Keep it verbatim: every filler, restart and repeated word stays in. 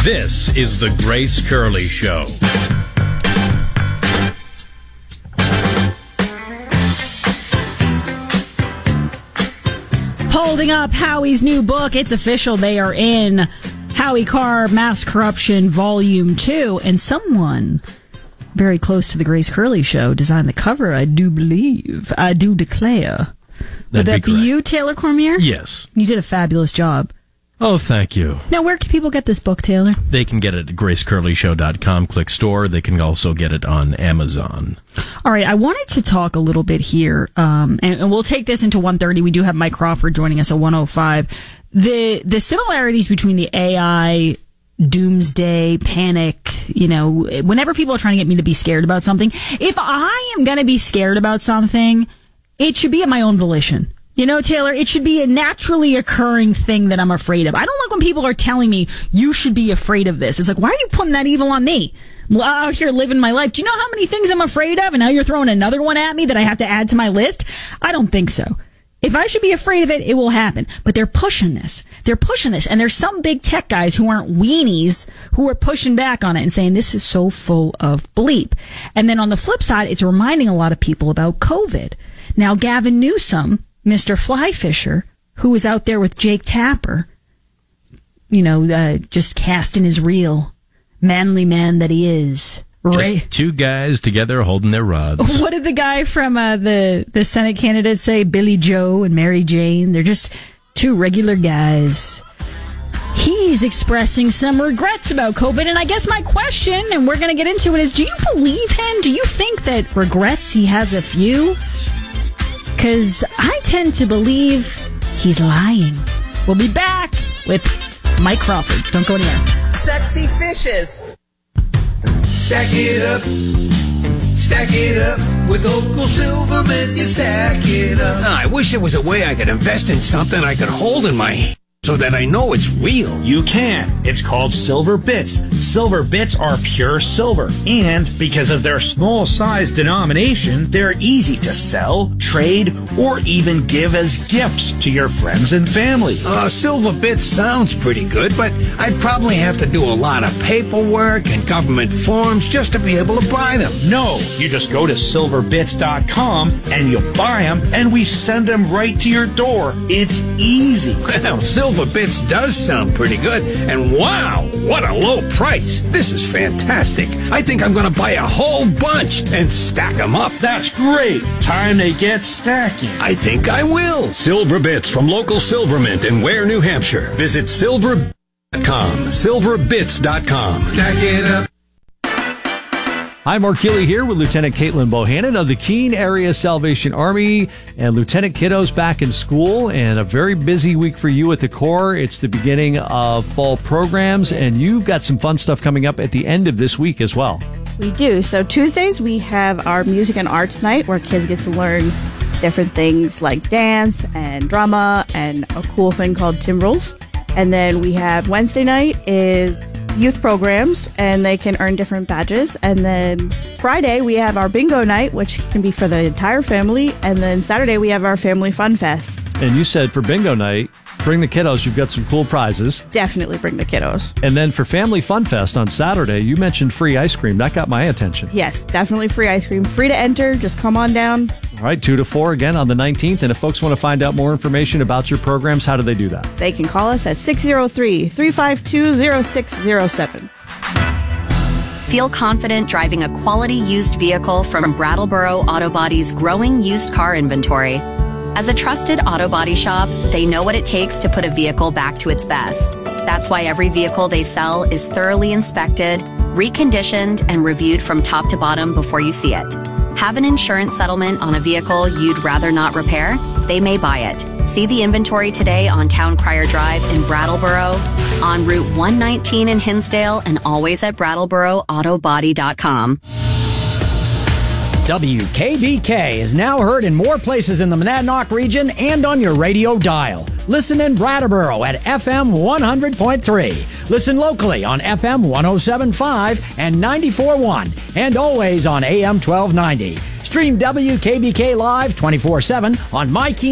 This is the Grace Curley Show. Holding up Howie's new book. It's official. They are in Howie Carr, Mass Corruption, Volume two. And someone very close to the Grace Curley Show designed the cover, I do believe. I do declare. Would That'd that be, be you, Taylor Cormier? Yes. You did a fabulous job. Oh, thank you. Now, where can people get this book, Taylor? They can get it at grace curley show dot com. Click store. They can also get it on Amazon. All right. I wanted to talk a little bit here, um, and, and we'll take this into one thirty. We do have Mike Crawford joining us at one oh five. The, the similarities between the A I doomsday panic, you know, whenever people are trying to get me to be scared about something, if I am going to be scared about something, it should be at my own volition. You know, Taylor, it should be a naturally occurring thing that I'm afraid of. I don't like when people are telling me, you should be afraid of this. It's like, why are you putting that evil on me? I'm out here living my life. Do you know how many things I'm afraid of? And now you're throwing another one at me that I have to add to my list? I don't think so. If I should be afraid of it, it will happen. But they're pushing this. They're pushing this. And there's some big tech guys who aren't weenies who are pushing back on it and saying this is so full of bleep. And then on the flip side, it's reminding a lot of people about COVID. Now, Gavin Newsom, Mister Flyfisher, who was out there with Jake Tapper, you know, uh, just casting his reel, manly man that he is. Ray- Just two guys together holding their rods. What did the guy from uh, the, the Senate candidate say? Billy Joe and Mary Jane. They're just two regular guys. He's expressing some regrets about COVID. And I guess my question, and we're going to get into it, is do you believe him? Do you think that regrets, he has a few? Because I tend to believe he's lying. We'll be back with Mike Crawford. Don't go anywhere. Sexy fishes. Stack it up, stack it up, with Uncle Silverman, you stack it up. I wish there was a way I could invest in something I could hold in my hand so that I know it's real. You can. It's called Silver Bits. Silver Bits are pure silver, and because of their small size denomination, they're easy to sell, trade, or even give as gifts to your friends and family. Uh, Silver Bits sounds pretty good, but I'd probably have to do a lot of paperwork and government forms just to be able to buy them. No, you just go to silver bits dot com and you buy them, and we send them right to your door. It's easy. Well, Silver Bits does sound pretty good, and wow, what a low price. This is fantastic. I think I'm going to buy a whole bunch and stack them up. That's great. Time to get stacking. I think I will. Silver Bits from local Silvermint in Ware, New Hampshire. Visit silver bits dot com. silver bits dot com. Stack it up. Hi, Mark Keeley here with Lieutenant Caitlin Bohannon of the Keene Area Salvation Army, and Lieutenant Kiddo's back in school, and a very busy week for you at the Corps. It's the beginning of fall programs, and you've got some fun stuff coming up at the end of this week as well. We do. So Tuesdays, we have our music and arts night where kids get to learn different things like dance and drama and a cool thing called timbrels. And then we have Wednesday night is youth programs, and they can earn different badges. And then Friday, we have our bingo night, which can be for the entire family. And then Saturday, we have our family fun fest. And you said for bingo night, bring the kiddos. You've got some cool prizes. Definitely bring the kiddos. And then for Family Fun Fest on Saturday, you mentioned free ice cream. That got my attention. Yes, definitely free ice cream. Free to enter. Just come on down. All right, two to four again on the nineteenth. And if folks want to find out more information about your programs, how do they do that? They can call us at six oh three, three five two, oh six oh seven. Feel confident driving a quality used vehicle from Brattleboro Auto Body's growing used car inventory. As a trusted auto body shop, they know what it takes to put a vehicle back to its best. That's why every vehicle they sell is thoroughly inspected, reconditioned, and reviewed from top to bottom before you see it. Have an insurance settlement on a vehicle you'd rather not repair? They may buy it. See the inventory today on Town Crier Drive in Brattleboro, on Route one nineteen in Hinsdale, and always at brattleboro auto body dot com. W K B K is now heard in more places in the Monadnock region and on your radio dial. Listen in Brattleboro at F M one hundred point three. Listen locally on F M one oh seven point five and ninety-four point one, and always on A M twelve ninety. Stream W K B K live twenty-four seven on MyKey.